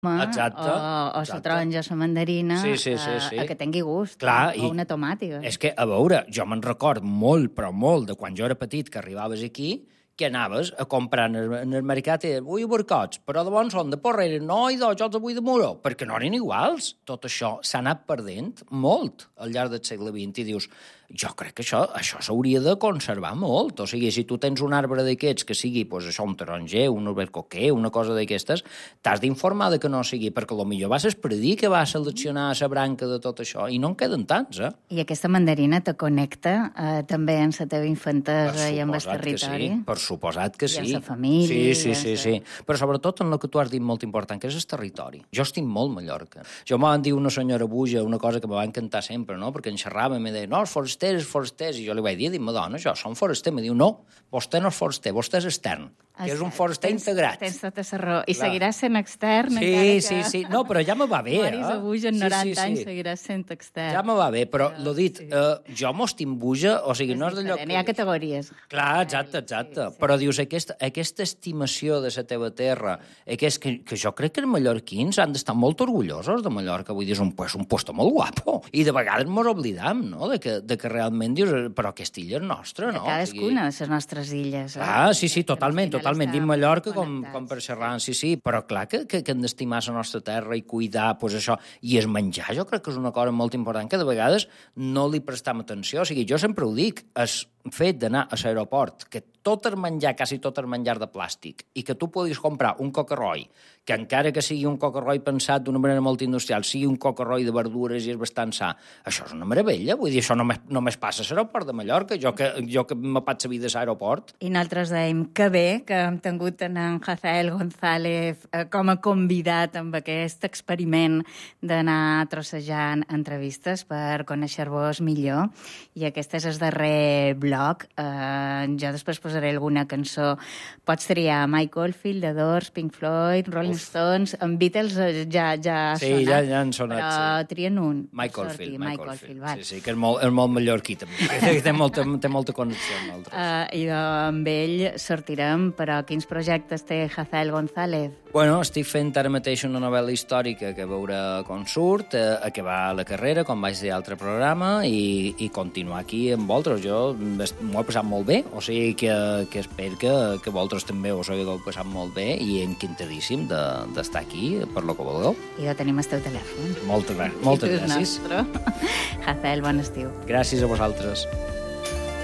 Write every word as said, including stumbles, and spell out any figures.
Exacte, o, o la taronja, la mandarina, sí, sí, sí, sí. A, a que tingui gust. Clar, o una tomàtica. És que, a veure, jo me'n record molt, però molt, de quan jo era petit, que arribaves aquí, que anaves a comprar en el, en el mercat i vull burcots, però de bons són de porrera, no, i jo els vull de muro, perquè no eren iguals. Tot això s'ha anat perdent molt al llarg del segle vint i dius, jo crec que això això s'hauria de conservar molt. O sigui, si tu tens un arbre d'aquests que sigui, pues, això, un taronger, un albercoquer, una cosa d'aquestes, t'has d'informar de que no sigui, perquè potser vas espredir que vas seleccionar la branca de tot això, i no en queden tants, eh? I aquesta mandarina te connecta eh, també amb la teva infantesa i amb el territori? Sí, per suposat que sí. I amb la família. Sí, sí, sí, sí. Però sobretot en el que tu has dit molt important, que és el territori. Jo estic molt Mallorca. Jo m'ho van dir una senyora Buja, una cosa que me va encantar sempre, no? Perquè en xerrava i me deia, no, els forasters, els forasters. I jo li vaig dir, dime, dona, jo som foraster. Me diu, no, vostè no és foraster, vostè és extern, que és un foraster tens, integrat. Tens tota la raó. I seguiràs sent extern, sí, encara que... Sí, sí, no, però ja me va bé, moris eh? a Buja en noranta sí, sí, sí. anys, seguiràs sent extern. Ja me va bé, però, l'ho dit, sí. eh, jo m'estim Buja, o sigui, és no és d'allò que... Hi ha categories. Clar, exacte, exacte. Sí, sí. Però dius, aquesta, aquesta estimació de la teva terra, aquest, que, que jo crec que els mallorquins han d'estar molt orgullosos de Mallorca, vull dir, és un, pues, un puesto molt guapo, i de vegades mos oblidam, no?, de que, de que realment dius, però aquesta illa és nostra, no? De cadascuna de les nostres illes. Eh? Ah, sí, sí, totalment, totalment. Dic Mallorca com, com per xerrar, sí, sí, però clar que, que, que hem d'estimar la nostra terra i cuidar, pues, això, i es menjar, jo crec que és una cosa molt important, que de vegades no li prestam atenció. O sigui, jo sempre ho dic, el fet d'anar a l'aeroport, que tot el menjar, quasi tot el menjar de plàstic, i que tu puguis comprar un coca-roi, que encara que sigui un coca-roi pensat d'una manera molt industrial, sigui un coca-roi de verdures i és bastant sa, això és una meravella, vull dir, això només, només passa a l'aeroport de Mallorca, jo que, jo que me passo la vida a l'aeroport. I nosaltres dèiem que bé que hem tingut en Rafael González eh, com a convidat amb aquest experiment d'anar trossejant entrevistes per conèixer-vos millor, i aquest és el darrer bloc. Eh, jo després posaré alguna cançó. Pots triar Mike Oldfield, The Doors, Pink Floyd, Rolling Uf. Stones, amb Beatles ja, ja ha sí, sonat. Ja, ja han sonat, però sí. trien un. Mike Oldfield, Mike, Mike Oldfield, Oldfield. Sí, sí, que és molt, és molt mallorquí, també. té, molta, té molta connexió amb altres. Uh, I amb ell sortirem, però quins projectes té Rafael González? Bueno, estic fent ara mateix una novel·la històrica que veurà com surt, eh, acabar la carrera, com vaig dir altre programa, i, i continuar aquí amb vosaltres. Jo m'ho he passat molt bé, o sigui que, que espero que, que vosaltres també us hagueu passat molt bé i encantadíssim d'estar de, aquí per lo que vulgueu. I ja tenim el teu telèfon. Moltes, moltes gràcies. Rafael, bon estiu. Gràcies a vosaltres.